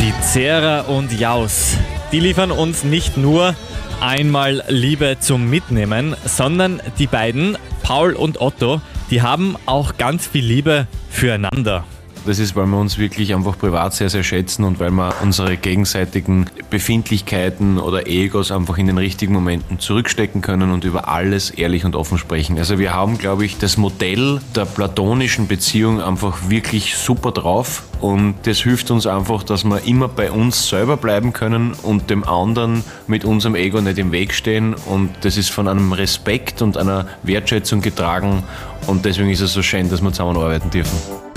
Zera und Jaus, die liefern uns nicht nur einmal Liebe zum Mitnehmen, sondern die beiden, Paul und Otto, die haben auch ganz viel Liebe füreinander. Das ist, weil wir uns wirklich einfach privat sehr, sehr schätzen und weil wir unsere gegenseitigen Befindlichkeiten oder Egos einfach in den richtigen Momenten zurückstecken können und über alles ehrlich und offen sprechen. Also wir haben, glaube ich, das Modell der platonischen Beziehung einfach wirklich super drauf und das hilft uns einfach, dass wir immer bei uns selber bleiben können und dem anderen mit unserem Ego nicht im Weg stehen, und das ist von einem Respekt und einer Wertschätzung getragen, und deswegen ist es so schön, dass wir zusammenarbeiten dürfen.